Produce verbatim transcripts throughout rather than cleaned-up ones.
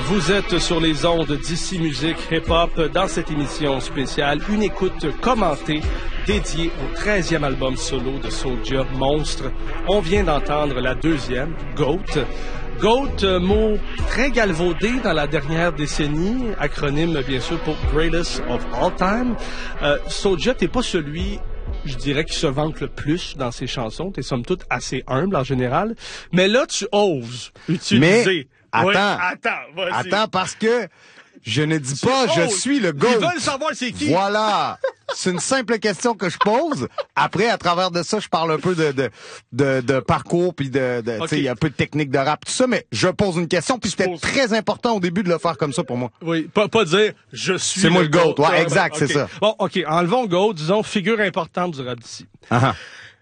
Vous êtes sur les ondes d'ici Musique Hip-Hop dans cette émission spéciale, une écoute commentée dédiée au treizième album solo de Soulja, Monstre. On vient d'entendre la deuxième, GOAT. GOAT, euh, mot très galvaudé dans la dernière décennie, acronyme bien sûr pour Greatest of All Time. Euh, Soulja, t'es pas celui, je dirais, qui se vante le plus dans ses chansons. T'es somme toute assez humble en général. Mais là, tu oses utiliser... Mais... Attends, oui, attends, vas-y. attends, parce que je ne dis Tu pas oses. je suis le GOAT. Ils veulent savoir c'est qui. Voilà. C'est une simple question que je pose. Après, à travers de ça, je parle un peu de de de, de parcours puis de, de okay. tu sais, il y a un peu de technique de rap, tout ça. Mais je pose une question, puis c'était poses... très important au début de le faire comme ça pour moi. Oui, pas pas dire je suis. C'est moi le GOAT. GOAT. Ouais, exact, okay. c'est ça. Bon, ok, enlevons GOAT, disons figure importante du rap d'ici. Uh-huh.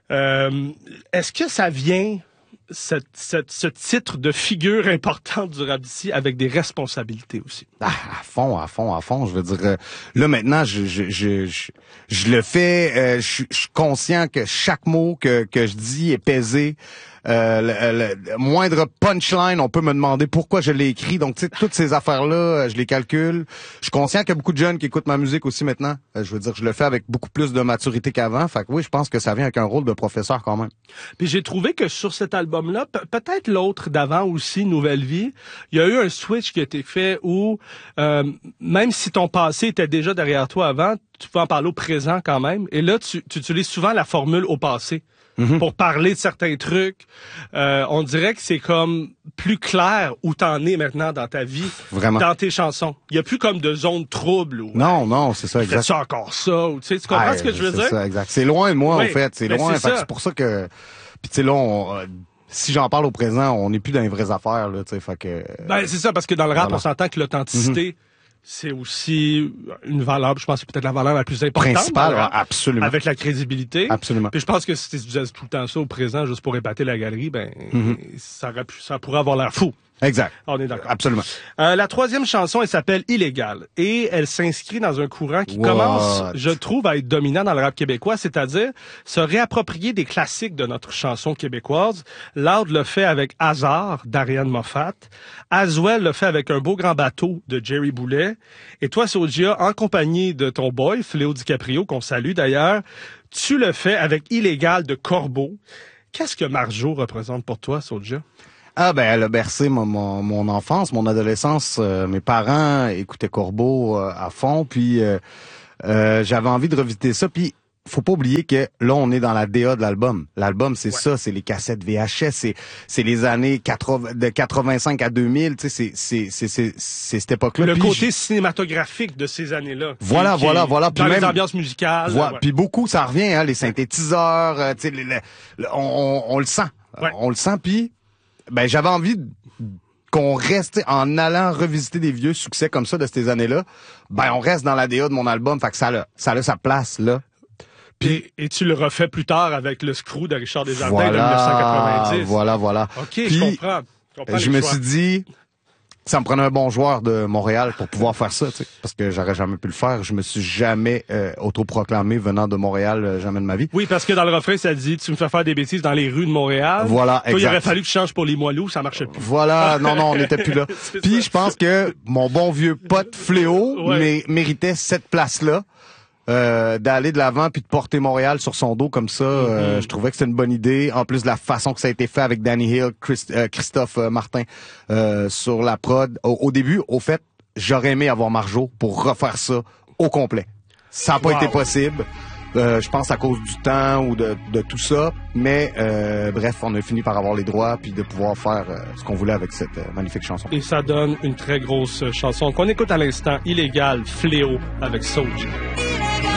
Euh, est-ce que ça vient Cette, cette, ce titre de figure importante du rap d'ici avec des responsabilités aussi? Ah, à fond, à fond, à fond. Je veux dire, euh, là maintenant, je je je je, je le fais. Euh, je, je suis conscient que chaque mot que que je dis est pesé. Euh, le, le, le moindre punchline, on peut me demander pourquoi je l'ai écrit. Donc, tu sais, toutes ces affaires-là, je les calcule. Je suis conscient qu'il y a beaucoup de jeunes qui écoutent ma musique aussi maintenant. Euh, je veux dire, je le fais avec beaucoup plus de maturité qu'avant. Fait que oui, je pense que ça vient avec un rôle de professeur quand même. Puis j'ai trouvé que sur cet album-là, pe- peut-être l'autre d'avant aussi, Nouvelle Vie, il y a eu un switch qui a été fait où, euh, même si ton passé était déjà derrière toi avant, tu peux en parler au présent quand même. Et là, tu, tu utilises souvent la formule au passé. Mm-hmm. Pour parler de certains trucs. Euh, on dirait que c'est comme plus clair où t'en es maintenant dans ta vie, Vraiment. Dans tes chansons. Il y a plus comme de zone trouble. Ou, non, non, c'est ça, exact. Fais-tu encore ça? Ou, tu sais, tu comprends ah, ce que je veux c'est dire? C'est ça, exact. C'est loin de moi, oui, en fait. C'est loin. C'est, fait c'est pour ça que... Puis tu sais, là, on... euh, si j'en parle au présent, on n'est plus dans les vraies affaires, là, tu sais, fait que... Ben, c'est ça, parce que dans le rap, voilà. on s'entend que l'authenticité... Mm-hmm. C'est aussi une valeur, je pense que c'est peut-être la valeur la plus importante. Principale, ouais, absolument. Avec la crédibilité. Absolument. Puis je pense que si tu disais tout le temps ça au présent, juste pour épater la galerie, ben, mm-hmm. ça, aurait pu, ça pourrait avoir l'air fou. Exact. On est d'accord. Absolument. Euh, la troisième chanson, elle s'appelle Illégal. Et elle s'inscrit dans un courant qui What? commence, je trouve, à être dominant dans le rap québécois, c'est-à-dire se réapproprier des classiques de notre chanson québécoise. Loud le fait avec Hasard d'Ariane Moffat. Aswell le fait avec Un beau grand bateau de Jerry Boulet. Et toi, Soulja, en compagnie de ton boy, Fléau DiCaprio, qu'on salue d'ailleurs, tu le fais avec Illégal de Corbeau. Qu'est-ce que Marjo représente pour toi, Soulja? Ah ben elle a bercé mon, mon, mon enfance, mon adolescence. Euh, mes parents écoutaient Corbeau euh, à fond, puis euh, euh, j'avais envie de revisiter ça. Puis faut pas oublier que là on est dans la D A de l'album. L'album c'est ouais. ça, c'est les cassettes V H S, c'est c'est les années quatre-vingts, de quatre-vingt-cinq à deux mille. Tu sais, c'est c'est c'est c'est c'est cette époque-là. Le puis côté je... cinématographique de ces années-là. Voilà, qui, voilà, qui, voilà. Dans puis les même, ambiances musicales. Voilà, ouais. Puis beaucoup ça revient, hein, les synthétiseurs. Euh, tu sais, le, le, le, on, on on le sent, ouais. on le sent. Puis ben j'avais envie de, qu'on reste en allant revisiter des vieux succès comme ça de ces années-là. Ben on reste dans la D A de mon album, fait que ça a ça a sa place là. Puis et, et tu le refais plus tard avec le Screw de Richard Desjardins voilà, de dix-neuf cent quatre-vingt-dix. Voilà, voilà. OK, Puis, je comprends. Je, comprends je me choix. suis dit ça me prenait un bon joueur de Montréal pour pouvoir faire ça, tu sais, parce que j'aurais jamais pu le faire. Je me suis jamais euh, autoproclamé venant de Montréal, euh, jamais de ma vie. Oui, parce que dans le refrain, ça dit « Tu me fais faire des bêtises dans les rues de Montréal. » Voilà, Toi, exact. il aurait fallu que tu changes pour les Moilous, ça marchait plus. Voilà, non, non, on n'était plus là. Puis je pense que mon bon vieux pote Fléau ouais. mé- méritait cette place-là. Euh, d'aller de l'avant puis de porter Montréal sur son dos comme ça, mm-hmm. euh, je trouvais que c'était une bonne idée. En plus de la façon que ça a été fait avec Danny Hill, Christ, euh, Christophe euh, Martin euh, sur la prod. Au, au début, au fait, j'aurais aimé avoir Marjo pour refaire ça au complet. Ça n'a pas wow. été possible. Euh, je pense à cause du temps ou de, de tout ça. Mais euh, bref, on a fini par avoir les droits puis de pouvoir faire euh, ce qu'on voulait avec cette euh, magnifique chanson. Et ça donne une très grosse chanson qu'on écoute à l'instant, Illégal, Fléau avec Soulja.